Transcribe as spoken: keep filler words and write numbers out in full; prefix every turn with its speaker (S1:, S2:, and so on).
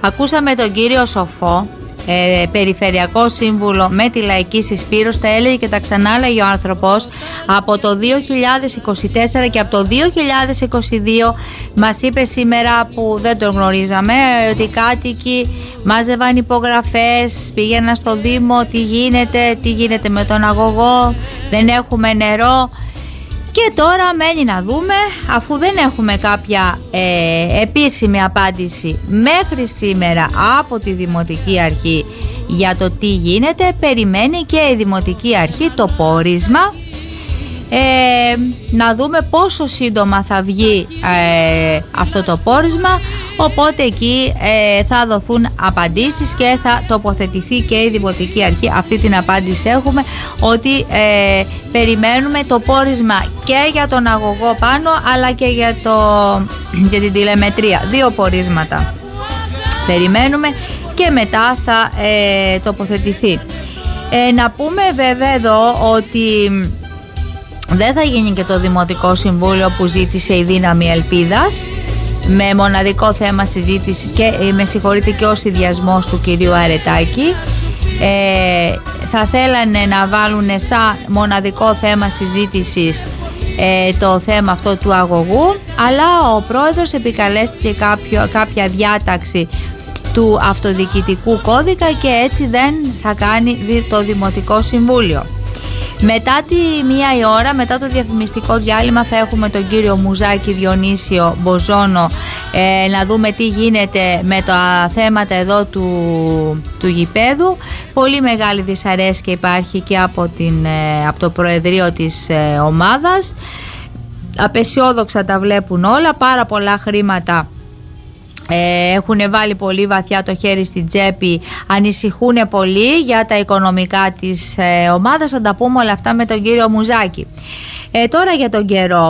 S1: Ακούσαμε τον κύριο Σοφό, Ε, περιφερειακό σύμβουλο με τη Λαϊκή Συσπήρωση. Τα έλεγε και τα ξανάλεγε ο άνθρωπος από το δύο χιλιάδες είκοσι τέσσερα και από το δύο χιλιάδες είκοσι δύο μας είπε σήμερα, που δεν τον γνωρίζαμε, ότι οι κάτοικοι μάζευαν υπογραφές, πήγαιναν στο Δήμο, τι γίνεται, τι γίνεται με τον αγωγό, δεν έχουμε νερό. Και τώρα μένει να δούμε, αφού δεν έχουμε κάποια ε, επίσημη απάντηση μέχρι σήμερα από τη Δημοτική Αρχή για το τι γίνεται, περιμένει και η Δημοτική Αρχή το πόρισμα, ε, να δούμε πόσο σύντομα θα βγει ε, αυτό το πόρισμα, οπότε εκεί ε, θα δοθούν απαντήσεις και θα τοποθετηθεί και η Δημοτική Αρχή. Αυτή την απάντηση έχουμε, ότι ε, περιμένουμε το πόρισμα και για τον αγωγό πάνω, αλλά και για, το, για την τηλεμετρία. Δύο πορίσματα περιμένουμε και μετά θα ε, τοποθετηθεί. Ε, να πούμε βέβαια εδώ ότι δεν θα γίνει και το Δημοτικό Συμβούλιο που ζήτησε η Δύναμη Ελπίδας, με μοναδικό θέμα συζήτησης και με συγχωρείτε και ο συνδυασμός του κυρίου Αρετάκη. Ε, θα θέλανε να βάλουν σαν μοναδικό θέμα συζήτησης ε, το θέμα αυτό του αγωγού, αλλά ο πρόεδρος επικαλέστηκε κάποιο, κάποια διάταξη του αυτοδιοικητικού κώδικα και έτσι δεν θα κάνει το Δημοτικό Συμβούλιο. Μετά τη μία η ώρα, μετά το διαφημιστικό διάλειμμα, θα έχουμε τον κύριο Μουζάκη Διονύσιο Μποζόνο, ε, να δούμε τι γίνεται με τα θέματα εδώ του, του γηπέδου. Πολύ μεγάλη δυσαρέσκεια υπάρχει και από, την, ε, από το Προεδρείο της ε, ομάδας. Απεσιόδοξα τα βλέπουν όλα, πάρα πολλά χρήματα Ε, έχουν βάλει πολύ βαθιά το χέρι στην τσέπη, ανησυχούν πολύ για τα οικονομικά της ε, ομάδας. Θα τα πούμε όλα αυτά με τον κύριο Μουζάκη. Ε, τώρα για τον καιρό.